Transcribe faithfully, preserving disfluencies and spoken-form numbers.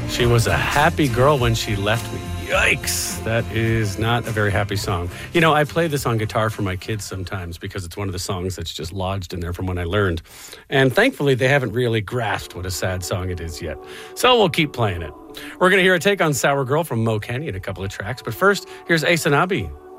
She was a happy girl when she left me. Yikes. That is not a very happy song. You know, I play this on guitar for my kids sometimes because it's one of the songs that's just lodged in there from when I learned. And thankfully, they haven't really grasped what a sad song it is yet. So we'll keep playing it. We're going to hear a take on Sour Girl from Mo Kenny in a couple of tracks. But first, here's Ace Anabi